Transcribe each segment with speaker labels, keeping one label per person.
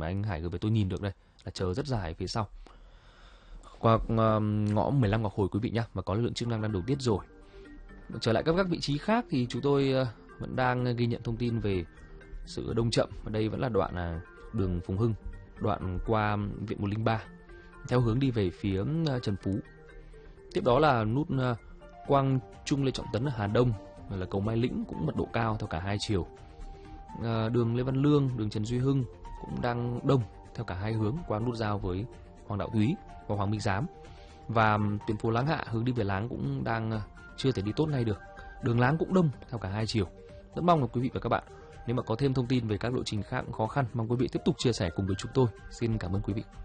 Speaker 1: mà anh Hải gửi về tôi nhìn được đây là chờ rất dài phía sau. Qua ngõ 15 Ngọc Hồi quý vị nhé, và có lực lượng chức năng đang điều tiết rồi. Trở lại các vị trí khác thì chúng tôi vẫn đang ghi nhận thông tin về sự đông chậm. Ở đây vẫn là đoạn đường Phùng Hưng, đoạn qua Viện 103 theo hướng đi về phía Trần Phú. Tiếp đó là nút Quang Trung Lê Trọng Tấn ở Hà Đông, rồi là cầu Mai Lĩnh cũng mật độ cao theo cả hai chiều. Đường Lê Văn Lương, đường Trần Duy Hưng cũng đang đông theo cả hai hướng qua nút giao với Hoàng Đạo Thúy và Hoàng Minh Giám. Và tuyến phố Láng Hạ hướng đi về Láng cũng đang chưa thể đi tốt ngay được. Đường Láng cũng đông theo cả hai chiều. Rất mong là quý vị và các bạn, nếu mà có thêm thông tin về các lộ trình khác khó khăn, mong quý vị tiếp tục chia sẻ cùng với chúng tôi. Xin cảm ơn quý vị.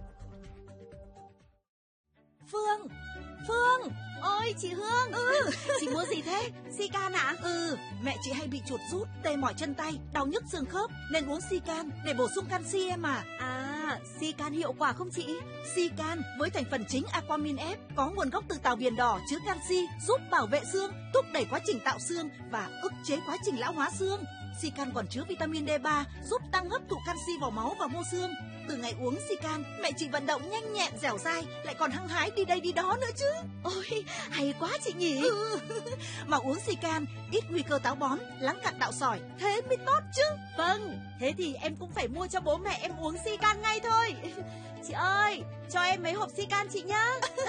Speaker 2: Phương, ôi chị Hương. Chị mua gì thế? Sican ạ? Mẹ chị hay bị chuột rút, tê mỏi chân tay, đau nhức xương khớp nên uống Sican để bổ sung canxi em à. Sican hiệu quả không chị? Sican với thành phần chính Aquamin F có nguồn gốc từ tàu biển đỏ, chứa canxi, giúp bảo vệ xương, thúc đẩy quá trình tạo xương và ức chế quá trình lão hóa xương. Sican còn chứa vitamin D3 giúp tăng hấp thụ canxi vào máu và mô xương. Từ ngày uống Sican, mẹ chị vận động nhanh nhẹn dẻo dai, lại còn hăng hái đi đây đi đó nữa chứ. Ôi, hay quá chị nhỉ. Mà uống Sican ít nguy cơ táo bón, lắng cặn đạo sỏi, thế mới tốt chứ. Vâng, thế thì em cũng phải mua cho bố mẹ em uống Sican ngay thôi. Chị ơi, cho em mấy hộp Sican chị nhá.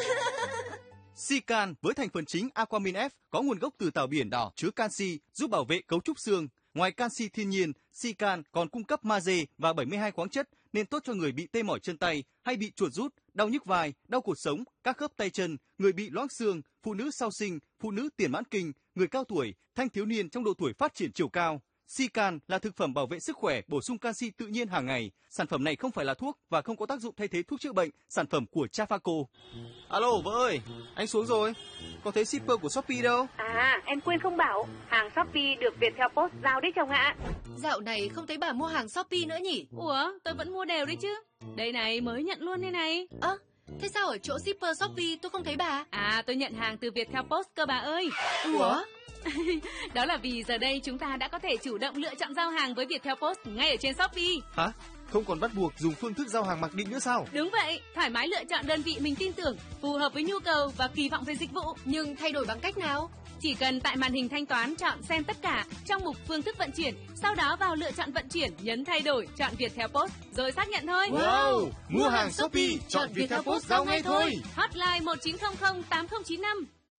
Speaker 3: Sican với thành phần chính Aquamin F có nguồn gốc từ tàu biển đỏ, chứa canxi, giúp bảo vệ cấu trúc xương. Ngoài canxi thiên nhiên, Sican còn cung cấp magie và 72 khoáng chất nên tốt cho người bị tê mỏi chân tay hay bị chuột rút, đau nhức vai, đau cột sống, các khớp tay chân, người bị loãng xương, phụ nữ sau sinh, phụ nữ tiền mãn kinh, người cao tuổi, thanh thiếu niên trong độ tuổi phát triển chiều cao. Sican là thực phẩm bảo vệ sức khỏe, bổ sung canxi tự nhiên hàng ngày. Sản phẩm này không phải là thuốc và không có tác dụng thay thế thuốc chữa bệnh. Sản phẩm của Trafaco.
Speaker 4: Alo vợ ơi, anh xuống rồi. Có thấy shipper của Shopee đâu?
Speaker 5: Em quên không bảo, hàng Shopee được Viettel Post giao đấy chồng ạ.
Speaker 6: Dạo này không thấy bà mua hàng Shopee nữa nhỉ?
Speaker 5: Ủa, tôi vẫn mua đều đấy chứ. Đây này, mới nhận luôn đây này.
Speaker 6: Thế sao ở chỗ shipper Shopee tôi không thấy bà?
Speaker 5: Tôi nhận hàng từ Viettel Post cơ bà ơi.
Speaker 6: Ủa?
Speaker 5: Đó là vì giờ đây chúng ta đã có thể chủ động lựa chọn giao hàng với Viettel Post ngay ở trên Shopee.
Speaker 4: Hả? Không còn bắt buộc dùng phương thức giao hàng mặc định nữa sao?
Speaker 5: Đúng vậy, thoải mái lựa chọn đơn vị mình tin tưởng, phù hợp với nhu cầu và kỳ vọng về dịch vụ.
Speaker 6: Nhưng thay đổi bằng cách nào?
Speaker 5: Chỉ cần tại màn hình thanh toán chọn xem tất cả trong mục phương thức vận chuyển, sau đó vào lựa chọn vận chuyển, nhấn thay đổi, chọn Viettel Post rồi xác nhận thôi.
Speaker 4: Wow, mua hàng Shopee, chọn Viettel Post giao ngay thôi.
Speaker 5: Hotline 1900 8095.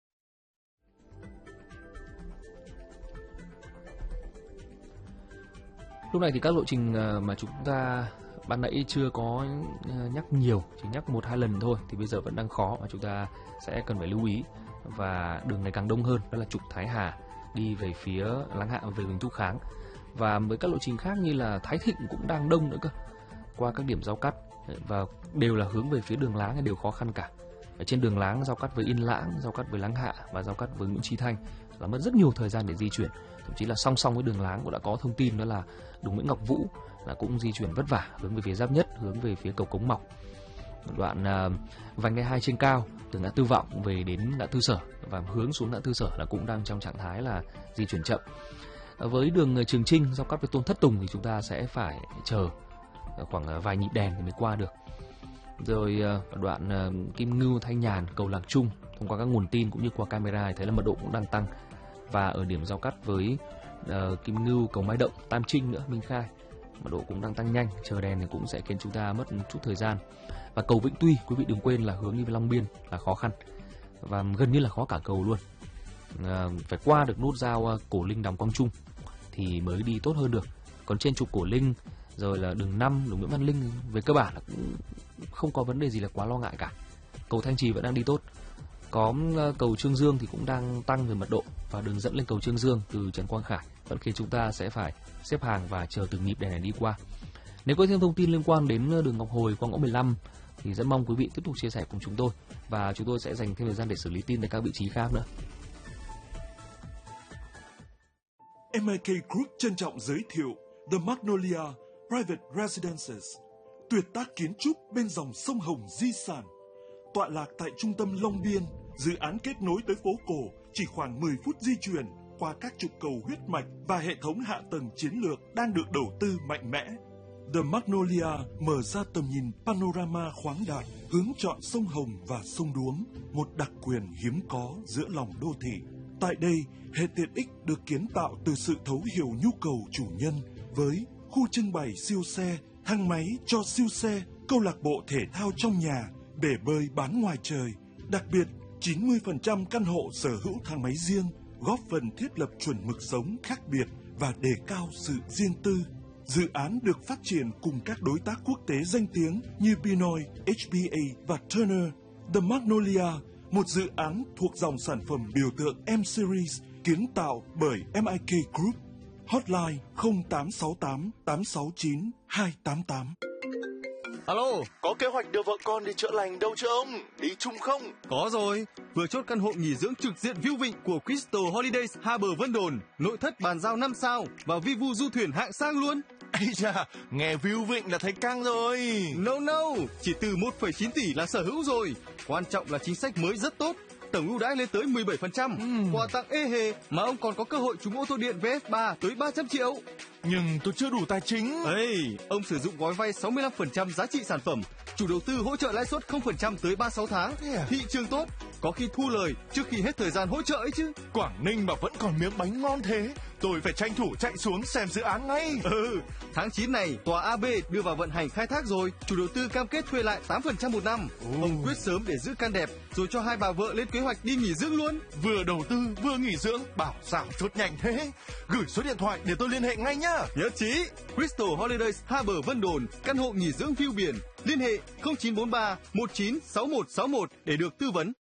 Speaker 1: Lúc này thì các lộ trình mà chúng ta ban nãy chưa có nhắc nhiều, chỉ nhắc 1-2 lần thôi thì bây giờ vẫn đang khó và chúng ta sẽ cần phải lưu ý. Và đường ngày càng đông hơn, đó là trục Thái Hà đi về phía Láng Hạ về Huỳnh Thúc Kháng. Và với các lộ trình khác như là Thái Thịnh cũng đang đông nữa cơ, qua các điểm giao cắt và đều là hướng về phía đường Láng, đều khó khăn cả. Ở trên đường Láng giao cắt với Yên Lãng, giao cắt với Láng Hạ và giao cắt với Nguyễn Chí Thanh là mất rất nhiều thời gian để di chuyển. Thậm chí là song song với đường Láng cũng đã có thông tin đó là đường Nguyễn Ngọc Vũ là cũng di chuyển vất vả, hướng về phía Giáp Nhất, hướng về phía cầu Cống Mọc. Đoạn vành đai 2 trên cao từ ngã tư Vọng về đến ngã tư Sở và hướng xuống ngã tư Sở là cũng đang trong trạng thái là di chuyển chậm. Với đường Trường Trinh giao cắt với Tôn Thất Tùng thì chúng ta sẽ phải chờ khoảng vài nhịp đèn thì mới qua được. Rồi đoạn Kim Ngưu Thanh Nhàn cầu Lạc Trung, thông qua các nguồn tin cũng như qua camera thấy là mật độ cũng đang tăng. Và ở điểm giao cắt với Kim Ngưu cầu Mai Động, Tam Trinh nữa, Minh Khai, mật độ cũng đang tăng nhanh, chờ đèn thì cũng sẽ khiến chúng ta mất một chút thời gian. Và cầu Vĩnh Tuy, quý vị đừng quên là hướng đi về Long Biên là khó khăn và gần như là khó cả cầu luôn. Phải qua được nút giao Cổ Linh Đàm Quang Trung thì mới đi tốt hơn được. Còn trên trục Cổ Linh rồi là đường 5, đường Nguyễn Văn Linh về cơ bản là cũng không có vấn đề gì là quá lo ngại cả. Cầu Thanh Trì vẫn đang đi tốt. Có cầu Trương Dương thì cũng đang tăng về mật độ và đường dẫn lên cầu Trương Dương từ Trần Quang Khải vẫn khiến chúng ta sẽ phải xếp hàng và chờ từng nhịp đèn này đi qua. Nếu có thêm thông tin liên quan đến đường Ngọc Hồi qua ngõ 15 thì rất mong quý vị tiếp tục chia sẻ cùng chúng tôi và chúng tôi sẽ dành thêm thời gian để xử lý tin tại các vị trí khác nữa.
Speaker 7: MIK Group trân trọng giới thiệu The Magnolia Private Residences, tuyệt tác kiến trúc bên dòng sông Hồng di sản. Tọa lạc tại trung tâm Long Biên, dự án kết nối tới phố cổ chỉ khoảng 10 phút di chuyển qua các trục cầu huyết mạch và hệ thống hạ tầng chiến lược đang được đầu tư mạnh mẽ. The Magnolia mở ra tầm nhìn panorama khoáng đạt, hướng chọn sông Hồng và sông Đuống, một đặc quyền hiếm có giữa lòng đô thị. Tại đây, hệ tiện ích được kiến tạo từ sự thấu hiểu nhu cầu chủ nhân với khu trưng bày siêu xe, thang máy cho siêu xe, câu lạc bộ thể thao trong nhà, bể bơi bán ngoài trời. Đặc biệt, 90% căn hộ sở hữu thang máy riêng, góp phần thiết lập chuẩn mực sống khác biệt và đề cao sự riêng tư. Dự án được phát triển cùng các đối tác quốc tế danh tiếng như Pinoy, HBA và Turner. The Magnolia, một dự án thuộc dòng sản phẩm biểu tượng M-Series kiến tạo bởi MIK Group. Hotline 0868 869 288.
Speaker 4: Alo, có kế hoạch đưa vợ con đi chữa lành đâu chưa ông? Đi chung không?
Speaker 3: Có rồi, vừa chốt căn hộ nghỉ dưỡng trực diện view vịnh của Crystal Holidays Harbor Vân Đồn, nội thất bàn giao 5 sao và Vivu du thuyền hạng sang luôn.
Speaker 4: Ây da, nghe view vịnh là thấy căng rồi.
Speaker 3: No, chỉ từ 1,9 tỷ là sở hữu rồi. Quan trọng là chính sách mới rất tốt. Tổng ưu đãi lên tới 17%, quà tặng ê hề mà ông còn có cơ hội trúng ô tô điện VF3 tới 300 triệu.
Speaker 4: Nhưng tôi chưa đủ tài chính.
Speaker 3: Ông sử dụng gói vay 65% giá trị sản phẩm, chủ đầu tư hỗ trợ lãi suất 0% tới 36 tháng. Thị trường tốt, có khi thu lời trước khi hết thời gian hỗ trợ ấy chứ.
Speaker 4: Quảng Ninh mà vẫn còn miếng bánh ngon thế, tôi phải tranh thủ chạy xuống xem dự án ngay.
Speaker 3: Tháng 9 này, tòa AB đưa vào vận hành khai thác rồi, chủ đầu tư cam kết thuê lại 8% một năm. Ông quyết sớm để giữ căn đẹp, rồi cho hai bà vợ lên kế hoạch đi nghỉ dưỡng luôn.
Speaker 4: Vừa đầu tư vừa nghỉ dưỡng, bảo sao chốt nhanh thế. Gửi số điện thoại để tôi liên hệ ngay nhá.
Speaker 3: Nhất trí. Crystal Holidays Harbor Vân Đồn, căn hộ nghỉ dưỡng view biển. Liên hệ 0943 196161 để được tư vấn.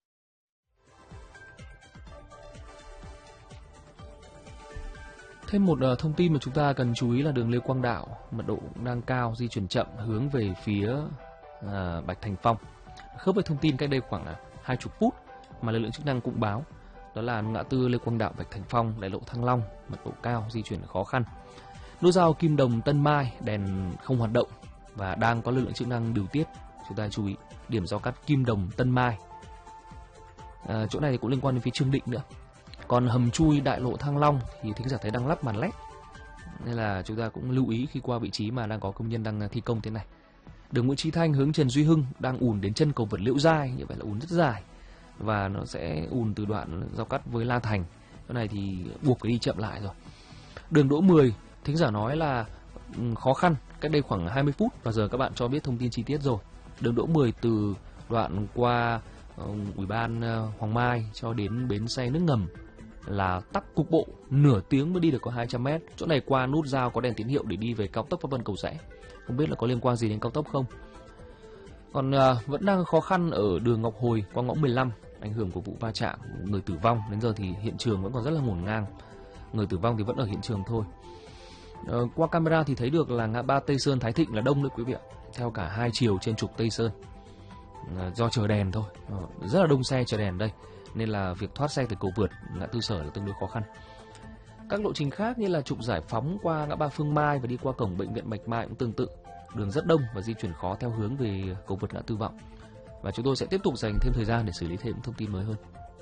Speaker 1: Thêm một thông tin mà chúng ta cần chú ý là đường Lê Quang Đạo, mật độ đang cao, di chuyển chậm hướng về phía Bạch Thành Phong. Khớp với thông tin cách đây khoảng 20 phút mà lực lượng chức năng cũng báo, đó là ngã tư Lê Quang Đạo Bạch Thành Phong, đại lộ Thăng Long, mật độ cao, di chuyển khó khăn. Nút giao Kim Đồng Tân Mai, đèn không hoạt động và đang có lực lượng chức năng điều tiết. Chúng ta chú ý điểm giao cắt Kim Đồng Tân Mai. Chỗ này thì cũng liên quan đến phía Trương Định nữa. Còn hầm chui đại lộ Thăng Long thì thính giả thấy đang lắp màn LED, nên là chúng ta cũng lưu ý khi qua vị trí mà đang có công nhân đang thi công thế này. Đường Nguyễn Chí Thanh hướng Trần Duy Hưng đang ùn đến chân cầu vượt Liễu Giai, như vậy là ùn rất dài và nó sẽ ùn từ đoạn giao cắt với La Thành. Chỗ này thì buộc phải đi chậm lại rồi. Đường Đỗ 10, thính giả nói là khó khăn, cách đây khoảng 20 phút và giờ các bạn cho biết thông tin chi tiết rồi. Đường Đỗ 10 từ đoạn qua Ủy ban Hoàng Mai cho đến bến xe nước ngầm là tắc cục bộ, nửa tiếng mới đi được có 200 mét. Chỗ này qua nút giao có đèn tín hiệu để đi về cao tốc Pháp Vân Cầu Giẽ. Không biết là có liên quan gì đến cao tốc không. Còn vẫn đang khó khăn ở đường Ngọc Hồi qua ngõ 15, ảnh hưởng của vụ va chạm, người tử vong. Đến giờ thì hiện trường vẫn còn rất là ngổn ngang. Người tử vong thì vẫn ở hiện trường thôi. Qua camera thì thấy được là ngã ba Tây Sơn Thái Thịnh là đông đấy quý vị ạ, theo cả hai chiều trên trục Tây Sơn. Do chờ đèn thôi, rất là đông xe chờ đèn đây, nên là việc thoát xe từ cầu vượt ngã tư Sở là tương đối khó khăn. Các lộ trình khác như là trục Giải Phóng qua ngã ba Phương Mai và đi qua cổng bệnh viện Bạch Mai cũng tương tự, đường rất đông và di chuyển khó theo hướng về cầu vượt ngã tư Vọng. Và chúng tôi sẽ tiếp tục dành thêm thời gian để xử lý thêm thông tin mới hơn.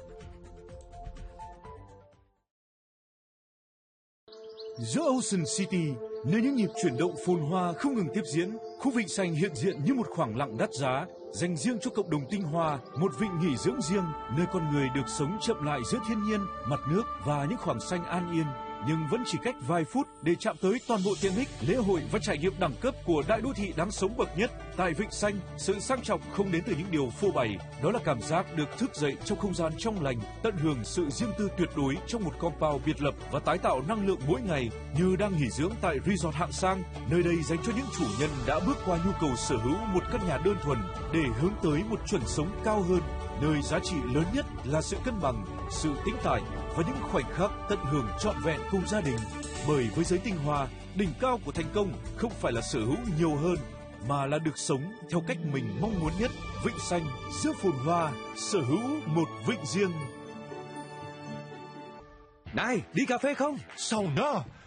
Speaker 8: Giữa Ocean City, nơi những nhịp chuyển động phồn hoa không ngừng tiếp diễn, khu vịnh xanh hiện diện như một khoảng lặng đắt giá, dành riêng cho cộng đồng tinh hoa, một vịnh nghỉ dưỡng riêng, nơi con người được sống chậm lại giữa thiên nhiên, mặt nước và những khoảng xanh an yên. Nhưng vẫn chỉ cách vài phút để chạm tới toàn bộ tiện ích, lễ hội và trải nghiệm đẳng cấp của đại đô thị đáng sống bậc nhất. Tại Vịnh Xanh, sự sang trọng không đến từ những điều phô bày, đó là cảm giác được thức dậy trong không gian trong lành, tận hưởng sự riêng tư tuyệt đối trong một compound biệt lập và tái tạo năng lượng mỗi ngày, như đang nghỉ dưỡng tại resort hạng sang. Nơi đây dành cho những chủ nhân đã bước qua nhu cầu sở hữu một căn nhà đơn thuần để hướng tới một chuẩn sống cao hơn, nơi giá trị lớn nhất là sự cân bằng, sự tĩnh tại và những khoảnh khắc tận hưởng trọn vẹn cùng gia đình. Bởi với giới tinh hoa, đỉnh cao của thành công không phải là sở hữu nhiều hơn, mà là được sống theo cách mình mong muốn nhất. Vịnh Xanh giữa phồn hoa, sở hữu một vịnh riêng. Này, đi cà phê không?
Speaker 4: Sao nào?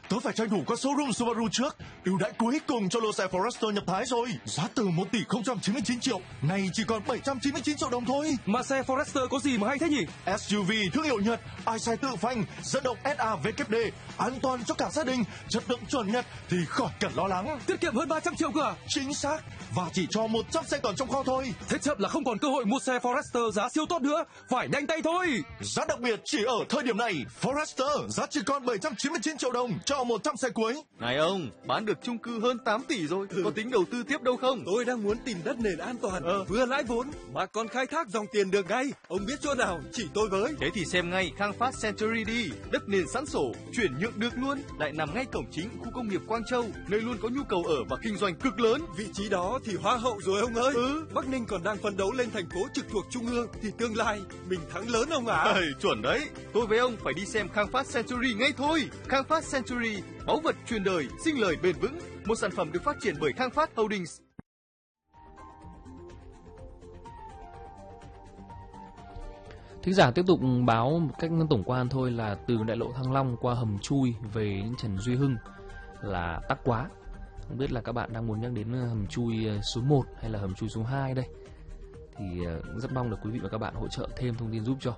Speaker 4: tớ phải tranh thủ qua showroom Subaru trước. Ưu đãi cuối cùng cho lô xe Forester nhập Thái rồi. Giá từ 1 tỷ 099 triệu, nay chỉ còn 799 triệu đồng thôi.
Speaker 9: Mà xe Forester có gì mà hay thế nhỉ?
Speaker 4: SUV thương hiệu Nhật, ai xe tự phanh, dẫn động SAVKD, an toàn cho cả gia đình, chất lượng chuẩn Nhật thì khỏi cần lo lắng.
Speaker 9: Tiết kiệm hơn 300 triệu cơ à?
Speaker 4: Chính xác, và chỉ cho 100 xe còn trong kho thôi.
Speaker 9: Thế chậm là không còn cơ hội mua xe Forester giá siêu tốt nữa, phải nhanh tay thôi.
Speaker 4: Giá đặc biệt chỉ ở thời điểm này. Forester giá chỉ còn 799 triệu đồng cho 100 xe cuối.
Speaker 3: Này ông, bán được chung cư hơn 8 tỷ rồi, có tính đầu tư tiếp đâu không?
Speaker 9: Tôi đang muốn tìm đất nền an toàn, vừa lãi vốn mà còn khai thác dòng tiền được ngay. Ông biết chỗ nào chỉ tôi với.
Speaker 3: Thế thì xem ngay Khang Phát Century đi. Đất nền sẵn sổ, chuyển nhượng được luôn, lại nằm ngay cổng chính khu công nghiệp Quang Châu, nơi luôn có nhu cầu ở và kinh doanh cực lớn.
Speaker 9: Vị trí đó thì hoa hậu rồi ông ơi. Bắc Ninh còn đang phấn đấu lên thành phố trực thuộc trung ương thì tương lai mình thắng lớn ông ạ.
Speaker 3: Chuẩn đấy. Tôi với ông phải đi xem Khang Phát Century ngay thôi. Khang Phát Century, báu vật truyền đời, sinh lời bền vững. Một sản phẩm được phát triển bởi Khang Phát Holdings.
Speaker 1: Thính giả tiếp tục báo một cách tổng quan thôi là từ đại lộ Thăng Long qua hầm chui về Trần Duy Hưng là tắc quá. Không biết là các bạn đang muốn nhắc đến hầm chui số 1 hay là hầm chui số 2 đây. Thì rất mong là quý vị và các bạn hỗ trợ thêm thông tin giúp cho.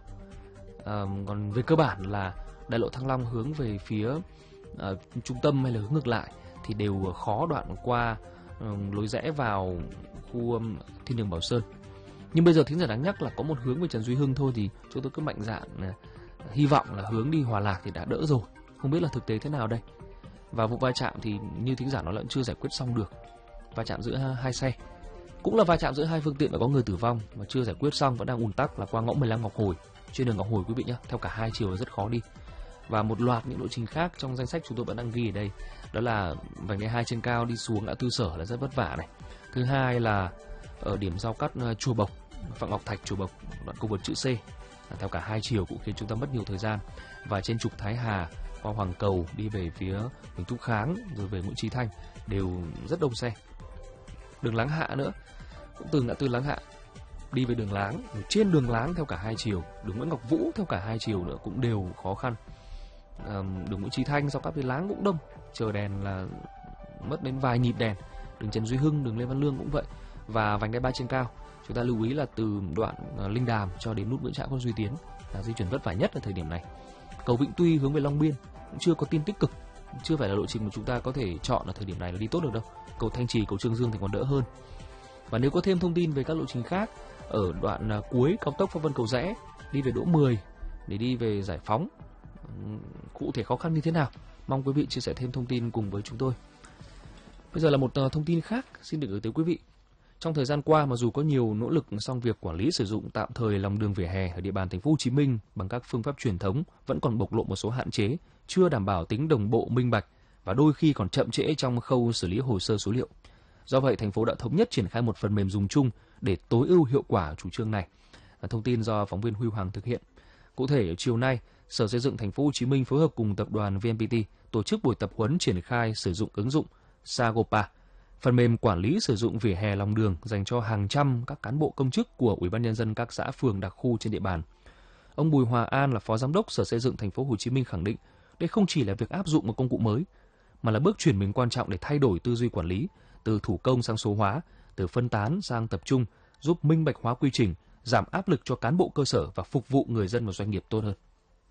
Speaker 1: Còn về cơ bản là đại lộ Thăng Long hướng về phía trung tâm hay là hướng ngược lại thì đều khó đoạn qua lối rẽ vào khu Thiên Đường Bảo Sơn. Nhưng bây giờ thính giả đáng nhắc là có một hướng về Trần Duy Hưng thôi, thì chúng tôi cứ mạnh dạn hy vọng là hướng đi Hòa Lạc thì đã đỡ rồi. Không biết là thực tế thế nào đây. Và vụ va chạm thì như thính giả nói là chưa giải quyết xong được. Va chạm giữa hai xe, cũng là va chạm giữa hai phương tiện và có người tử vong mà chưa giải quyết xong, vẫn đang ùn tắc là qua ngõ 15 Ngọc Hồi, trên đường Ngọc Hồi quý vị nhé, theo cả hai chiều là rất khó đi. Và một loạt những lộ trình khác trong danh sách chúng tôi vẫn đang ghi ở đây, đó là vành đai 2 trên cao đi xuống ngã tư Sở là rất vất vả này. Thứ hai là ở điểm giao cắt Chùa Bộc, Phạm Ngọc Thạch Chùa Bộc, đoạn cầu vượt chữ C theo cả hai chiều cũng khiến chúng ta mất nhiều thời gian. Và trên trục Thái Hà qua Hoàng Cầu đi về phía Huỳnh Thúc Kháng rồi về Nguyễn Chí Thanh đều rất đông xe. Đường Láng Hạ nữa, cũng từ ngã tư Láng Hạ đi về đường Láng, trên đường Láng theo cả hai chiều, đường Nguyễn Ngọc Vũ theo cả hai chiều nữa cũng đều khó khăn. Đường Nguyễn Chí Thanh sau cắp đến Láng cũng đông, chờ đèn là mất đến vài nhịp đèn. Đường Trần Duy Hưng, đường Lê Văn Lương cũng vậy. Và vành đai 3 trên cao, chúng ta lưu ý là từ đoạn Linh Đàm cho đến nút Nguyễn Trãi Khuất Duy Tiến là di chuyển vất vả nhất ở thời điểm này. Cầu Vĩnh Tuy hướng về Long Biên cũng chưa có tin tích cực, chưa phải là lộ trình mà chúng ta có thể chọn ở thời điểm này là đi tốt được đâu. Cầu Thanh Trì, cầu Trương Dương thì còn đỡ hơn. Và nếu có thêm thông tin về các lộ trình khác ở đoạn cuối cao tốc Pháp Vân Cầu Giẽ đi về Đỗ 10 để đi về Giải Phóng, cụ thể khó khăn như thế nào, mong quý vị chia sẻ thêm thông tin cùng với chúng tôi. Bây giờ là một thông tin khác xin được gửi tới quý vị. Trong thời gian qua, mặc dù có nhiều nỗ lực, song việc quản lý sử dụng tạm thời lòng đường vỉa hè ở địa bàn thành phố Hồ Chí Minh bằng các phương pháp truyền thống vẫn còn bộc lộ một số hạn chế, chưa đảm bảo tính đồng bộ, minh bạch và đôi khi còn chậm trễ trong khâu xử lý hồ sơ số liệu. Do vậy, thành phố đã thống nhất triển khai một phần mềm dùng chung để tối ưu hiệu quả chủ trương này. Thông tin do phóng viên Huy Hoàng thực hiện. Cụ thể, chiều nay, Sở Xây dựng thành phố Hồ Chí Minh phối hợp cùng tập đoàn VNPT tổ chức buổi tập huấn triển khai sử dụng ứng dụng Sagopa, phần mềm quản lý sử dụng vỉa hè lòng đường dành cho hàng trăm các cán bộ công chức của Ủy ban nhân dân các xã phường đặc khu trên địa bàn. Ông Bùi Hòa An là Phó Giám đốc Sở Xây dựng thành phố Hồ Chí Minh khẳng định, đây không chỉ là việc áp dụng một công cụ mới, mà là bước chuyển mình quan trọng để thay đổi tư duy quản lý, từ thủ công sang số hóa, từ phân tán sang tập trung, giúp minh bạch hóa quy trình, giảm áp lực cho cán bộ cơ sở và phục vụ người dân và doanh nghiệp tốt hơn.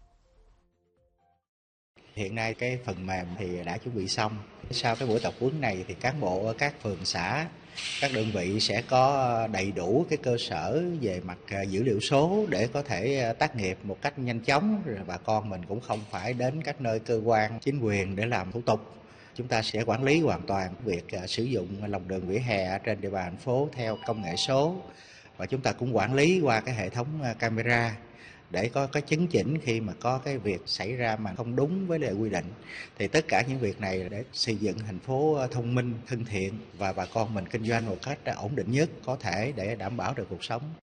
Speaker 10: Hiện nay cái phần mềm thì đã chuẩn bị xong. Sau cái buổi tập huấn này thì cán bộ ở các phường xã, các đơn vị sẽ có đầy đủ cái cơ sở về mặt dữ liệu số để có thể tác nghiệp một cách nhanh chóng, rồi bà con mình cũng không phải đến các nơi cơ quan chính quyền để làm thủ tục. Chúng ta sẽ quản lý hoàn toàn việc sử dụng lòng đường vỉa hè trên địa bàn thành phố theo công nghệ số, và chúng ta cũng quản lý qua cái hệ thống camera để có cái chấn chỉnh khi mà có cái việc xảy ra mà không đúng với lại quy định. Thì tất cả những việc này để xây dựng thành phố thông minh, thân thiện và bà con mình kinh doanh một cách ổn định nhất có thể để đảm bảo được cuộc sống.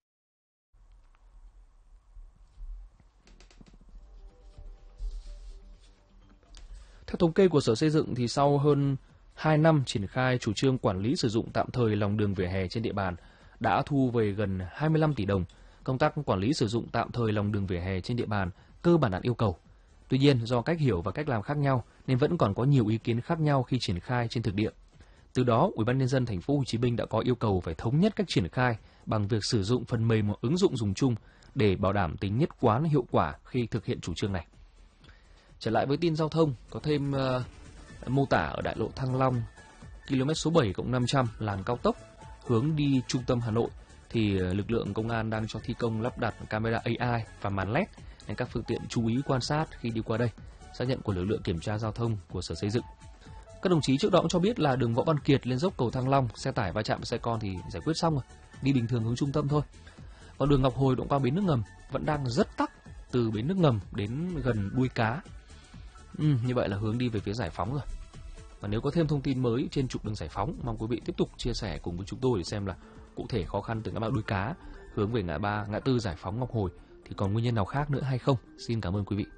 Speaker 1: Theo thống kê của Sở Xây dựng thì sau hơn 2 năm triển khai chủ trương quản lý sử dụng tạm thời lòng đường vỉa hè trên địa bàn đã thu về gần 25 tỷ đồng. Công tác quản lý sử dụng tạm thời lòng đường vỉa hè trên địa bàn cơ bản đạt yêu cầu. Tuy nhiên, do cách hiểu và cách làm khác nhau nên vẫn còn có nhiều ý kiến khác nhau khi triển khai trên thực địa. Từ đó, Ủy ban nhân dân thành phố Hồ Chí Minh đã có yêu cầu phải thống nhất cách triển khai bằng việc sử dụng phần mềm ứng dụng dùng chung để bảo đảm tính nhất quán hiệu quả khi thực hiện chủ trương này. Trở lại với tin giao thông, có thêm mô tả ở đại lộ Thăng Long, km số 7+500 làn cao tốc hướng đi trung tâm Hà Nội thì lực lượng công an đang cho thi công lắp đặt camera AI và màn LED nên các phương tiện chú ý quan sát khi đi qua đây. Xác nhận của lực lượng kiểm tra giao thông của Sở Xây dựng. Các đồng chí trước đó cũng cho biết là đường Võ Văn Kiệt lên dốc cầu Thăng Long, xe tải va chạm với xe con thì giải quyết xong rồi, đi bình thường hướng trung tâm thôi. Còn đường Ngọc Hồi đoạn qua bến nước ngầm vẫn đang rất tắc từ bến nước ngầm đến gần đuôi cá. Như vậy là hướng đi về phía Giải Phóng rồi. Và nếu có thêm thông tin mới trên trục đường Giải Phóng, mong quý vị tiếp tục chia sẻ cùng với chúng tôi để xem là cụ thể khó khăn từ ngã ba đuôi cá hướng về ngã tư Giải Phóng Ngọc Hồi thì còn nguyên nhân nào khác nữa hay không. Xin cảm ơn quý vị.